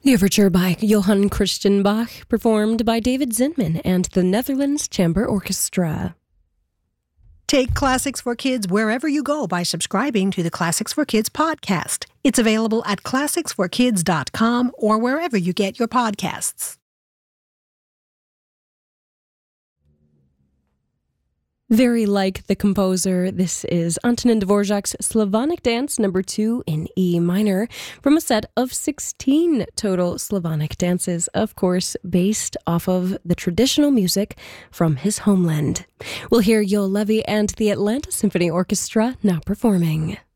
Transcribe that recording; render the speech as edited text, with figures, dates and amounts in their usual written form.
The overture by Johann Christian Bach, performed by David Zinman and the Netherlands Chamber Orchestra. Take Classics for Kids wherever you go by subscribing to the Classics for Kids podcast. It's available at classicsforkids.com or wherever you get your podcasts. Very like the composer, this is Antonin Dvorak's Slavonic Dance No. 2 in E minor from a set of 16 total Slavonic dances, of course, based off of the traditional music from his homeland. We'll hear Joel Levy and the Atlanta Symphony Orchestra now performing.